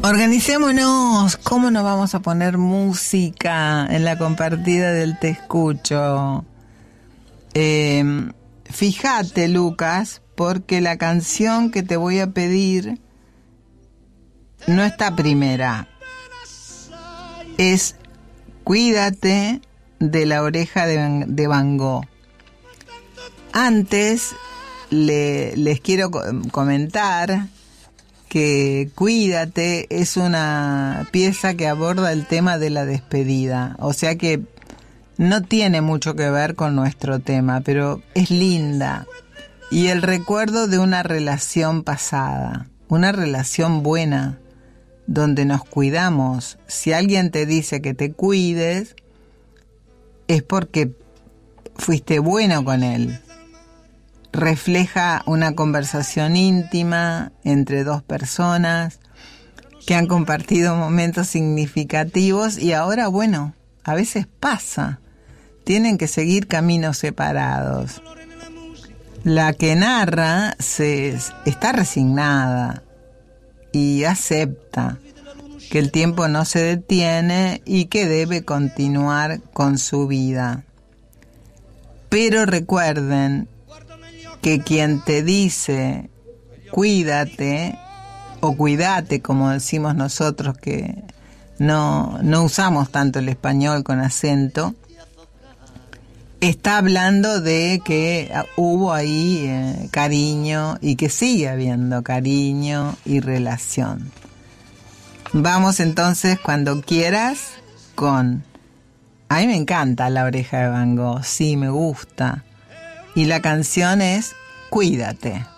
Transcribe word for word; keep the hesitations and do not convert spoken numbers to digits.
Organicémonos. ¿Cómo no vamos a poner música en la compartida del Te Escucho? Eh, fíjate, Lucas, porque la canción que te voy a pedir no está primera. Es Cuídate, de La Oreja de, de Van Gogh. Antes le, les quiero comentar que Cuídate es una pieza que aborda el tema de la despedida, o sea que no tiene mucho que ver con nuestro tema, pero es linda, y el recuerdo de una relación pasada, una relación buena, donde nos cuidamos. Si alguien te dice que te cuides, es porque fuiste bueno con él. Refleja una conversación íntima entre dos personas que han compartido momentos significativos y ahora, bueno, a veces pasa, tienen que seguir caminos separados. La que narra se está resignada y acepta que el tiempo no se detiene y que debe continuar con su vida. Pero recuerden que quien te dice cuídate o cuídate, como decimos nosotros, que no, no usamos tanto el español con acento, está hablando de que hubo ahí eh, cariño y que sigue habiendo cariño y relación. Vamos entonces, cuando quieras, con... A mí me encanta La Oreja de Van Gogh, sí, me gusta. Y la canción es Cuídate.